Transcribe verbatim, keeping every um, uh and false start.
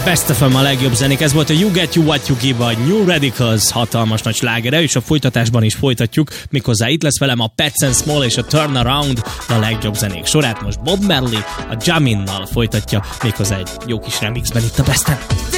Best of a legjobb zenék. Ez volt a You Get You What You Give, a New Radicals hatalmas nagy slágere, és a folytatásban is folytatjuk, méghozzá itt lesz velem a Pets and Small és a Turnaround, a legjobb zenék sorát. Most Bob Marley a Jaminnal folytatja, méghozzá egy jó kis remixben itt a Besten.